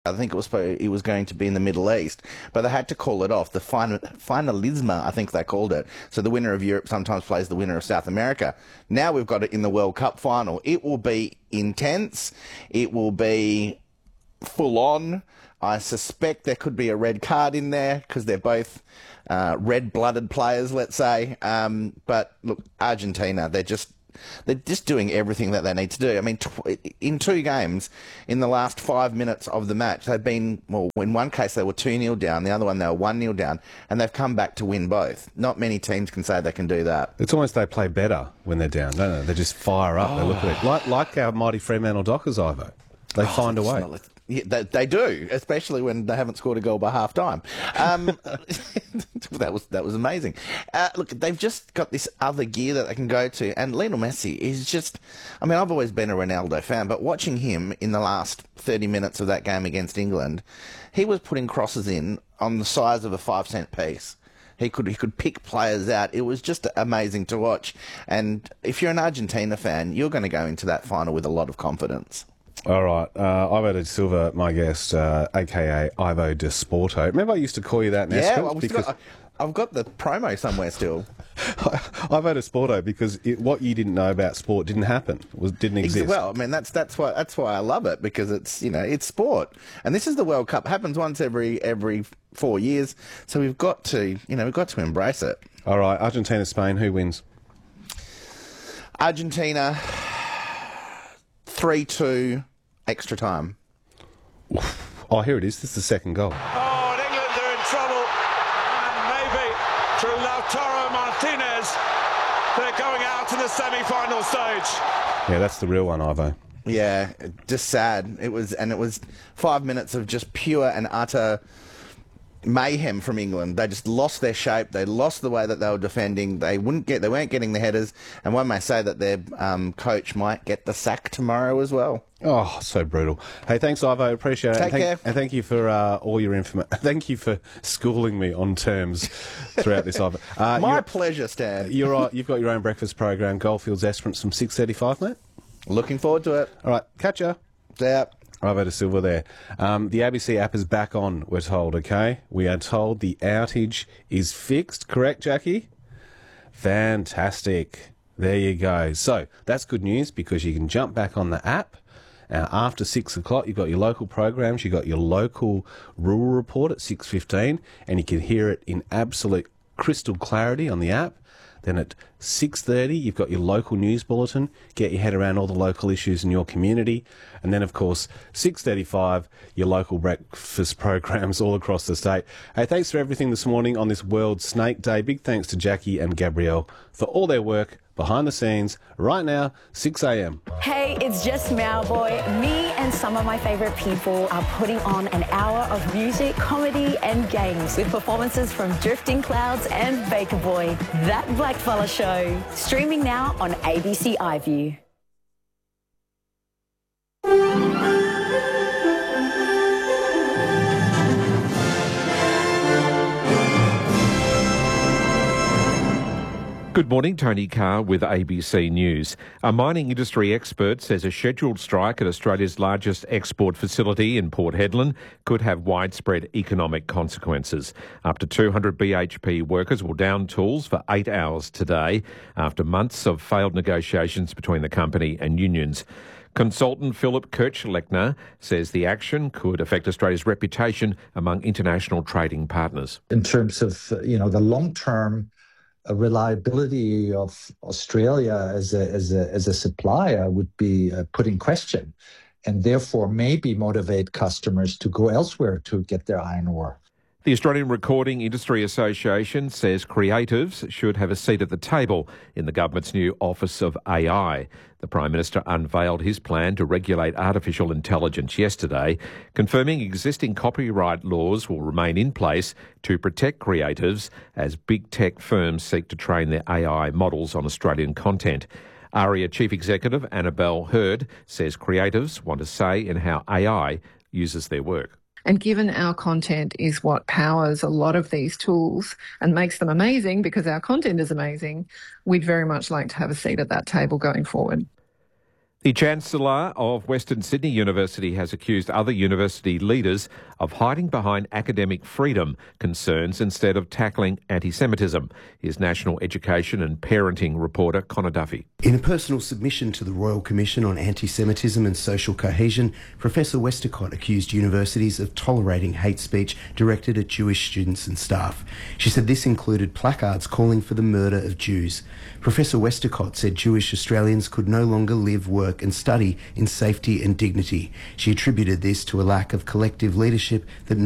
I think it was going to be in the Middle East, but they had to call it off. The finalisma, I think they called it. So the winner of Europe sometimes plays the winner of South America. Now we've got it in the World Cup final. It will be intense. It will be full on. I suspect there could be a red card in there because they're both red-blooded players, let's say. But look, Argentina, they're just doing everything that they need to do. I mean, in two games, in the last 5 minutes of the match, they've been, well, in one case they were 2-0 down, the other one they were 1-0 down, and they've come back to win both. Not many teams can say they can do that. It's almost they play better when they're down, don't they? They just fire up. They look at it. Like our mighty Fremantle Dockers, Ivo. They find a way. Yeah, they do, especially when they haven't scored a goal by half time. That was amazing. Look, they've just got this other gear that they can go to, and Lionel Messi is just... I mean, I've always been a Ronaldo fan, but watching him in the last 30 minutes of that game against England, he was putting crosses in on the size of a 5-cent piece. He could pick players out. It was just amazing to watch. And if you're an Argentina fan, you're going to go into that final with a lot of confidence. All right. Ivo de Silva, my guest, a.k.a. Ivo de Sporto. Remember I used to call you that in I've got the promo somewhere still. Ivo de Sporto, because what you didn't know about sport didn't happen, didn't exist. Well, I mean, that's why I love it, because it's, it's sport. And this is the World Cup. It happens once every 4 years. So we've got to embrace it. All right. Argentina, Spain, who wins? Argentina, 3-2, extra time. Oh, here it is. This is the second goal. Oh, and England are in trouble. And maybe through Lautaro Martinez, they're going out in the semi-final stage. Yeah, that's the real one, Ivo. Yeah, just sad. It was 5 minutes of just pure and utter mayhem from England. They just lost their shape. They lost the way that they were defending. They weren't getting the headers. And one may say that their coach might get the sack tomorrow as well. Oh, so brutal. Hey, thanks, Ivo. Appreciate it. Take care. And thank you for all your information. Thank you for schooling me on terms throughout this, Ivo. My pleasure, Stan. You're right. You've got your own breakfast program, Goldfields Esperance, from 6:35, mate. Looking forward to it. All right. Catch ya. See ya. Ivo de Silva there. The ABC app is back on, we're told, okay? We are told the outage is fixed. Correct, Jackie? Fantastic. There you go. So that's good news, because you can jump back on the app. After 6 o'clock, you've got your local programs. You've got your local rural report at 6:15, and you can hear it in absolute crystal clarity on the app. Then at 6:30, you've got your local news bulletin. Get your head around all the local issues in your community. And then, of course, 6:35, your local breakfast programs all across the state. Hey, thanks for everything this morning on this World Snake Day. Big thanks to Jackie and Gabrielle for all their work behind the scenes. Right now, 6 a.m. Hey, it's just Mauboy. Me and some of my favourite people are putting on an hour of music, comedy and games with performances from Drifting Clouds and Baker Boy. That Blackfella Show. Streaming now on ABC iView. Good morning, Tony Carr with ABC News. A mining industry expert says a scheduled strike at Australia's largest export facility in Port Hedland could have widespread economic consequences. Up to 200 BHP workers will down tools for 8 hours today after months of failed negotiations between the company and unions. Consultant Philip Kirchlechner says the action could affect Australia's reputation among international trading partners. In terms of, the long-term reliability of Australia as a supplier would be put in question, and therefore maybe motivate customers to go elsewhere to get their iron ore. The Australian Recording Industry Association says creatives should have a seat at the table in the government's new Office of AI. The Prime Minister unveiled his plan to regulate artificial intelligence yesterday, confirming existing copyright laws will remain in place to protect creatives as big tech firms seek to train their AI models on Australian content. ARIA Chief Executive Annabelle Hurd says creatives want a say in how AI uses their work. And given our content is what powers a lot of these tools and makes them amazing because our content is amazing, we'd very much like to have a seat at that table going forward. The Chancellor of Western Sydney University has accused other university leaders of hiding behind academic freedom concerns instead of tackling anti-Semitism. Here's National Education and Parenting reporter Connor Duffy. In a personal submission to the Royal Commission on Anti-Semitism and Social Cohesion, Professor Westacott accused universities of tolerating hate speech directed at Jewish students and staff. She said this included placards calling for the murder of Jews. Professor Westacott said Jewish Australians could no longer live, work and study in safety and dignity. She attributed this to a lack of collective leadership that